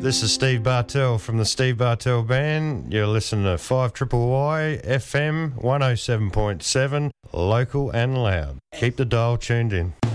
This is Steve Bartell from the Steve Bartell Band. You're listening to 5YYY FM 107.7, local and loud. Keep the dial tuned in.